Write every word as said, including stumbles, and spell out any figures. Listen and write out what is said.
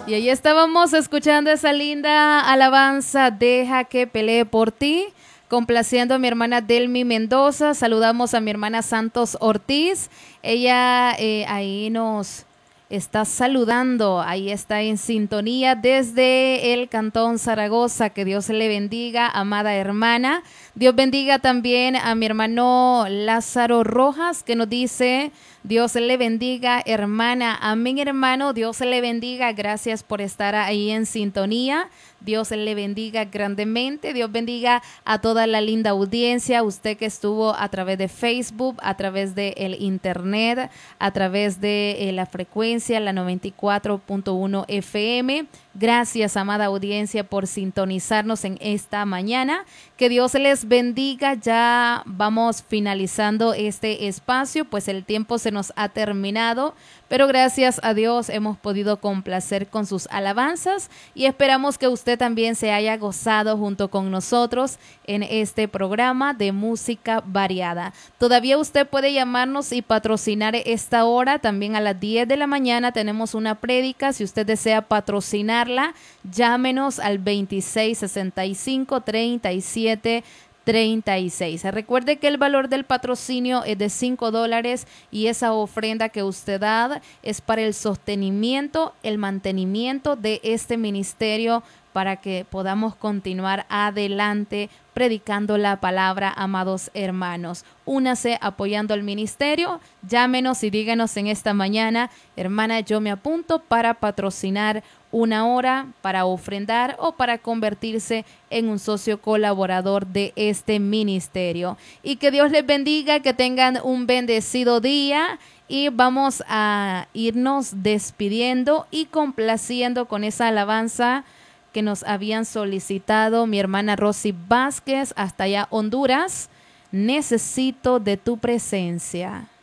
Y ahí estábamos escuchando esa linda alabanza, Deja que pelee por ti, complaciendo a mi hermana Delmi Mendoza. Saludamos a mi hermana Santos Ortiz. Ella eh, ahí nos está saludando, ahí está en sintonía desde el Cantón Zaragoza. Que Dios le bendiga, amada hermana. Dios bendiga también a mi hermano Lázaro Rojas, que nos dice: Dios le bendiga, hermana. Amén, hermano. Dios le bendiga. Gracias por estar ahí en sintonía. Dios le bendiga grandemente. Dios bendiga a toda la linda audiencia. Usted que estuvo a través de Facebook, a través de el internet, a través de eh, la frecuencia, la noventa y cuatro punto uno F M. Gracias, amada audiencia, por sintonizarnos en esta mañana. Que Dios les bendiga. Ya vamos finalizando este espacio, pues el tiempo se nos ha terminado, pero gracias a Dios hemos podido complacer con sus alabanzas y esperamos que usted también se haya gozado junto con nosotros en este programa de música variada. Todavía usted puede llamarnos y patrocinar esta hora. También a las diez de la mañana tenemos una prédica. Si usted desea patrocinarla, llámenos al veintiséis sesenta y cinco treinta y siete treinta y seis. Recuerde que el valor del patrocinio es de cinco dólares y esa ofrenda que usted da es para el sostenimiento, el mantenimiento de este ministerio, para que podamos continuar adelante predicando la palabra, amados hermanos. Únase apoyando al ministerio. Llámenos y díganos en esta mañana: hermana, yo me apunto para patrocinar una hora, para ofrendar o para convertirse en un socio colaborador de este ministerio. Y que Dios les bendiga, que tengan un bendecido día. Y vamos a irnos despidiendo y complaciendo con esa alabanza que nos habían solicitado mi hermana Rosy Vázquez hasta allá Honduras. Necesito de tu presencia.